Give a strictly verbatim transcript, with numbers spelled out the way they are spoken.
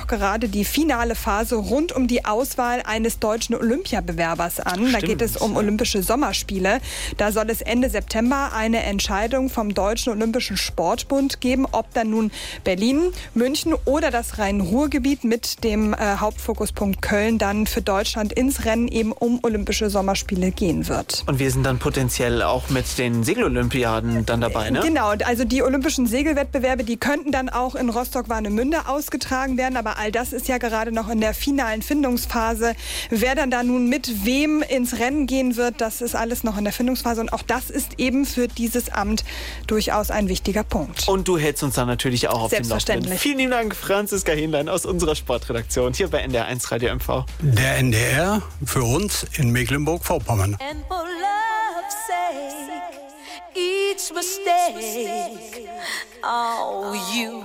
auch gerade die finale Phase rund um die Auswahl eines deutschen Olympiabewerbers an. Stimmt, da geht es um ja. Olympische Sommerspiele. Da soll es Ende September eine Entscheidung vom Deutschen Olympischen Sportbund geben, ob dann nun Berlin, München oder das Rhein-Ruhr-Gebiet mit dem äh, Hauptfokuspunkt Köln dann für Deutschland ins Rennen eben um Olympische Sommerspiele gehen wird. Und wir sind dann potenziell auch mit den Segelolympiaden dann dabei, ne? Genau, also die olympischen Segelwettbewerbe, die könnten dann auch in Rostock-Warnemünde ausgetragen werden, aber all das ist ja gerade noch in der finalen Findungsphase. Wer dann da nun mit wem ins Rennen gehen wird, das ist alles noch in der Findungsphase und auch das ist eben für dieses Amt durchaus ein wichtiger Punkt. Und du hältst uns dann natürlich auch auf dem Laufenden. Selbstverständlich. Vielen lieben Dank, Franziska Hähnlein aus unserer Sportredaktion hier bei N D R eins Radio M V. Der N D R für uns in Mecklenburg-Vorpommern. And for love's sake, each mistake, oh, you